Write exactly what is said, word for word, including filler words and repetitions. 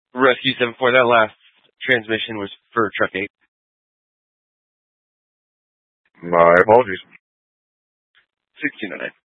Rescue seven four, that last transmission was for Truck eight. My apologies. sixteen oh nine.